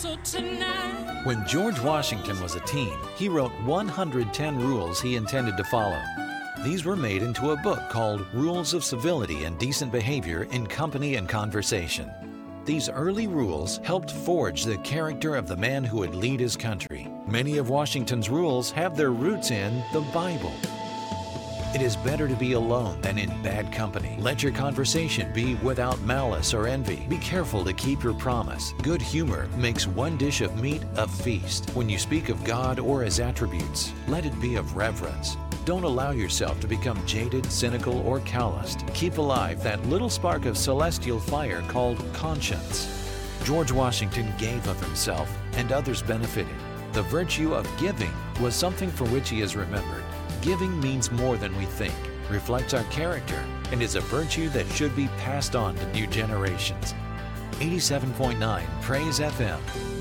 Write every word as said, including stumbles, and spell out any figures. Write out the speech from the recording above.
So tonight, when George Washington was a teen, he wrote one hundred ten rules he intended to follow. These were made into a book called Rules of Civility and Decent Behavior in Company and Conversation. These early rules helped forge the character of the man who would lead his country. Many of Washington's rules have their roots in the Bible. It is better to be alone than in bad company. Let your conversation be without malice or envy. Be careful to keep your promise. Good humor makes one dish of meat a feast. When you speak of God or His attributes, let it be of reverence. Don't allow yourself to become jaded, cynical, or calloused. Keep alive that little spark of celestial fire called conscience. George Washington gave of himself, and others benefited. The virtue of giving was something for which he is remembered. Giving means more than we think, reflects our character, and is a virtue that should be passed on to new generations. eighty-seven point nine Praise F M.